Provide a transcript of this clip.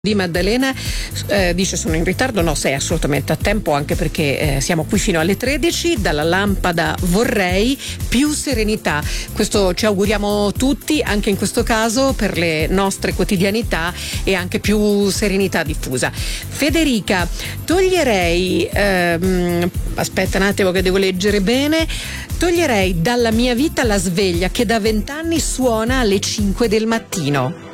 Di Maddalena dice: sono in ritardo. No, sei assolutamente a tempo, anche perché siamo qui fino alle 13. Dalla lampada vorrei più serenità. Questo ci auguriamo tutti, anche in questo caso, per le nostre quotidianità, e anche più serenità diffusa. Federica, toglierei aspetta un attimo che devo leggere bene. Toglierei dalla mia vita la sveglia che da 20 anni suona alle 5 del mattino.